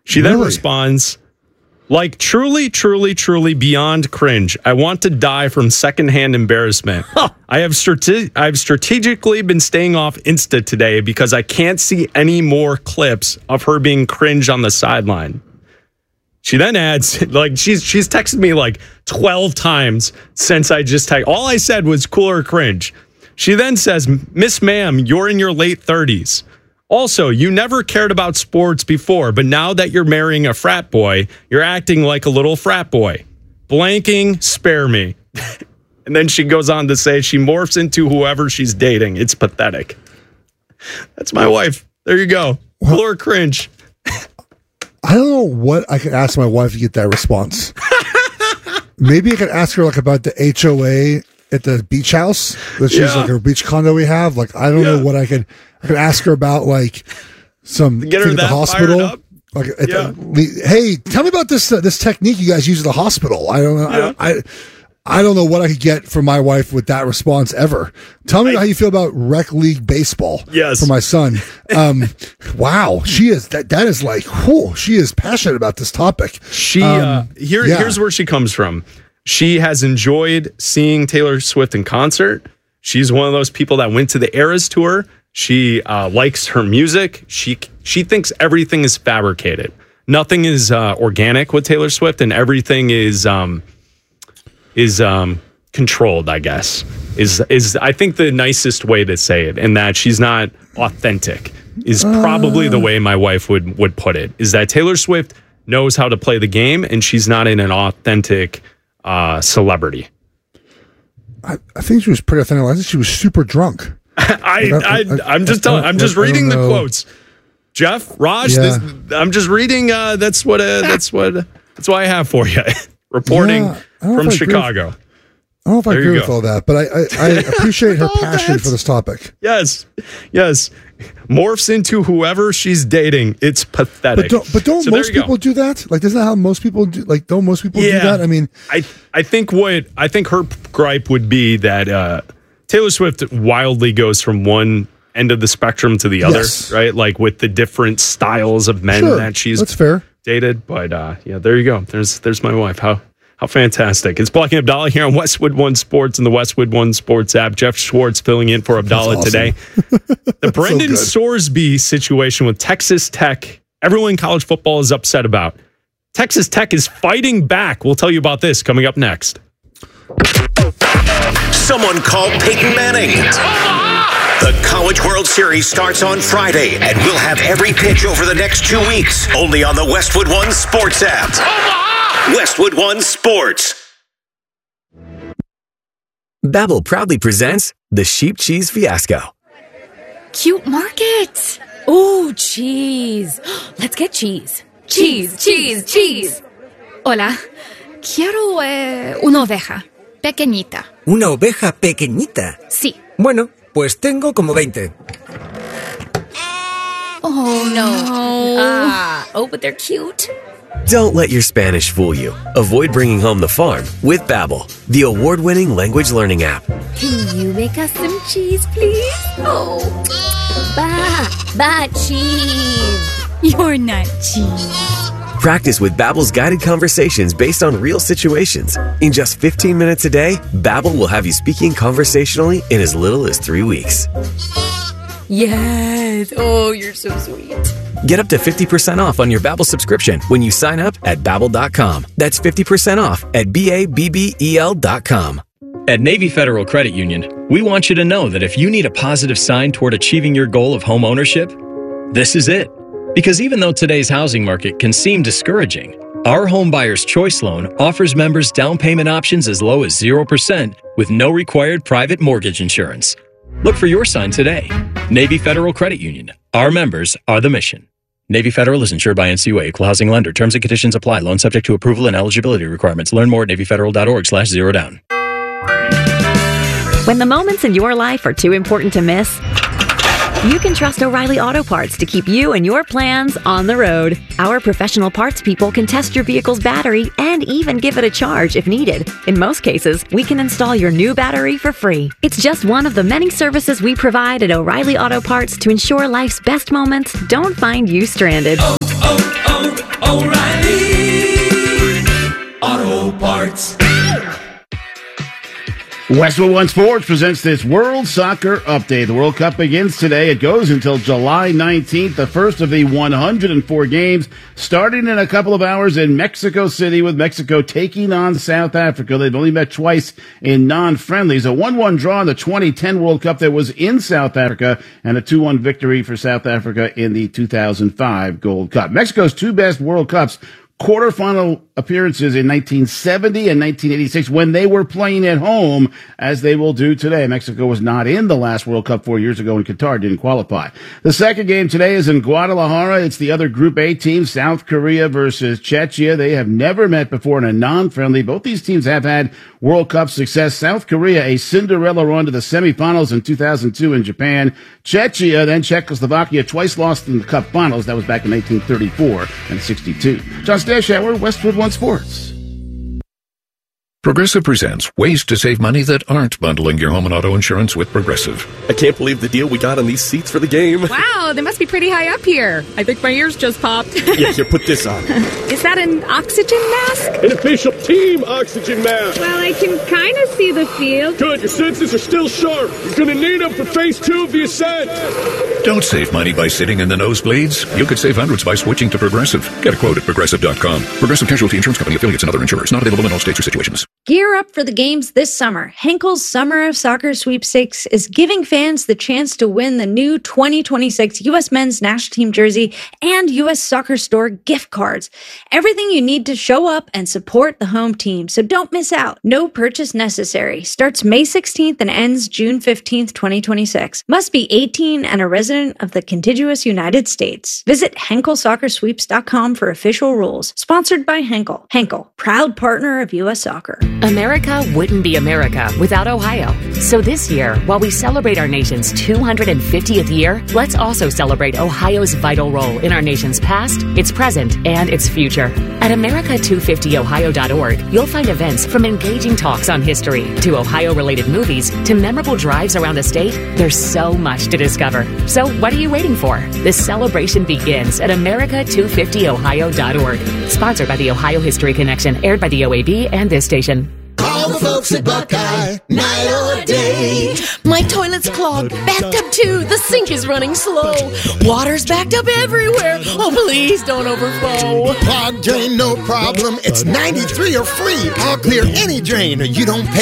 She then responds, like, truly, truly, truly beyond cringe. I want to die from secondhand embarrassment. I have strategically been staying off Insta today because I can't see any more clips of her being cringe on the sideline. She then adds, like, she's texted me like 12 times since I just typed. All I said was cool or cringe. She then says, Miss Ma'am, you're in your late 30s. Also, you never cared about sports before, but now that you're marrying a frat boy, you're acting like a little frat boy. Blanking, spare me. And then she goes on to say she morphs into whoever she's dating. It's pathetic. That's my wife. There you go. Cool or cringe. I don't know what I could ask my wife to get that response. Maybe I could ask her like about the HOA at the beach house that she's like her beach condo we have. Like, I don't know what I could ask her about, like some get her thing at the hospital. Like, hey, tell me about this technique you guys use at the hospital. I don't know. I don't know what I could get from my wife with that response ever. Tell me how you feel about rec league baseball. Yes. For my son. Wow, she is that is like, whew, she is passionate about this topic. Here's where she comes from. She has enjoyed seeing Taylor Swift in concert. She's one of those people that went to the Eras tour. She likes her music. She thinks everything is fabricated. Nothing is organic with Taylor Swift, and everything is controlled, I guess. Is I think the nicest way to say it, and that she's not authentic is probably the way my wife would put it. Is that Taylor Swift knows how to play the game, and she's not in an authentic celebrity. I think she was pretty authentic. I think she was super drunk. I'm just telling. I'm just reading the quotes. Jeff, Raj, I'm just reading. That's what I have for you. Reporting from Chicago. I don't know if I agree with all that, but I appreciate her passion for this topic. Yes. Morphs into whoever she's dating. It's pathetic. But don't most people do that? Like, isn't that how most people do? Like, don't most people do that? I mean, I think her gripe would be that Taylor Swift wildly goes from one end of the spectrum to the other, right? Like with the different styles of men that she's dated. But there you go. There's my wife. How fantastic. It's Blocking Abdallah here on Westwood One Sports and the Westwood One Sports app. Jeff Schwartz filling in for Abdallah today. The Brendan Sorsby situation with Texas Tech, everyone in college football is upset about. Texas Tech is fighting back. We'll tell you about this coming up next. Someone called Peyton Manning. The College World Series starts on Friday, and we'll have every pitch over the next 2 weeks, only on the Westwood One Sports app. Westwood One Sports. Babbel proudly presents the Sheep Cheese Fiasco. Cute market. Ooh, cheese. Let's get cheese. Cheese. Hola. Quiero una oveja. Pequeñita. ¿Una oveja pequeñita? Sí. Bueno, pues tengo como 20. Oh, no. But they're cute. Don't let your Spanish fool you. Avoid bringing home the farm with Babbel, the award-winning language learning app. Can you make us some cheese, please? Oh, cheese. You're not cheese. Practice with Babbel's guided conversations based on real situations. In just 15 minutes a day, Babbel will have you speaking conversationally in as little as 3 weeks. Yes. Oh, you're so sweet. Get up to 50% off on your Babbel subscription when you sign up at Babbel.com. That's 50% off at Babbel.com. At Navy Federal Credit Union, we want you to know that if you need a positive sign toward achieving your goal of home ownership, this is it. Because even though today's housing market can seem discouraging, our Home Buyer's Choice Loan offers members down payment options as low as 0% with no required private mortgage insurance. Look for your sign today. Navy Federal Credit Union. Our members are the mission. Navy Federal is insured by NCUA, equal housing lender. Terms and conditions apply. Loan subject to approval and eligibility requirements. Learn more at NavyFederal.org/zerodown. When the moments in your life are too important to miss, you can trust O'Reilly Auto Parts to keep you and your plans on the road. Our professional parts people can test your vehicle's battery and even give it a charge if needed. In most cases, we can install your new battery for free. It's just one of the many services we provide at O'Reilly Auto Parts to ensure life's best moments don't find you stranded. O'Reilly Auto Parts. Westwood One Sports presents this World Soccer Update. The World Cup begins today. It goes until July 19th, the first of the 104 games, starting in a couple of hours in Mexico City, with Mexico taking on South Africa. They've only met twice in non-friendlies. A 1-1 draw in the 2010 World Cup that was in South Africa, and a 2-1 victory for South Africa in the 2005 Gold Cup. Mexico's two best World Cups quarterfinal appearances in 1970 and 1986 when they were playing at home, as they will do today. Mexico was not in the last World Cup 4 years ago, and Qatar didn't qualify. The second game today is in Guadalajara. It's the other Group A team, South Korea versus Czechia. They have never met before in a non-friendly. Both these teams have had World Cup success. South Korea, a Cinderella run to the semifinals in 2002 in Japan. Czechia, then Czechoslovakia, twice lost in the Cup finals. That was back in 1934 and 62. John Stashauer, Westwood One Sports. Progressive presents ways to save money that aren't bundling your home and auto insurance with Progressive. I can't believe the deal we got on these seats for the game. Wow, they must be pretty high up here. I think my ears just popped. Yeah, here, put this on. Is that an oxygen mask? An official team oxygen mask. Well, I can kind of see the field. Good, your senses are still sharp. You're going to need them for phase 2 of the ascent. Don't save money by sitting in the nosebleeds. You could save hundreds by switching to Progressive. Get a quote at Progressive.com. Progressive Casualty Insurance Company, affiliates, and other insurers. Not available in all states or situations. Gear up for the games this summer. Henkel's Summer of Soccer Sweepstakes is giving fans the chance to win the new 2026 U.S. Men's National Team jersey and U.S. Soccer Store gift cards. Everything you need to show up and support the home team, so don't miss out. No purchase necessary. Starts May 16th and ends June 15th, 2026. Must be 18 and a resident of the contiguous United States. Visit HenkelSoccerSweeps.com for official rules. Sponsored by Henkel. Henkel, proud partner of U.S. Soccer. America wouldn't be America without Ohio. So this year, while we celebrate our nation's 250th year, let's also celebrate Ohio's vital role in our nation's past, its present, and its future. At America250ohio.org, you'll find events from engaging talks on history to Ohio-related movies to memorable drives around the state. There's so much to discover. So what are you waiting for? The celebration begins at America250ohio.org. Sponsored by the Ohio History Connection, aired by the OAB and this station. Call the folks at Buckeye, night or day. My toilet's clogged, backed up too. The sink is running slow. Water's backed up everywhere. Oh, please don't overflow. Clogged drain, no problem. It's 93 or free. I'll clear any drain. You don't pay.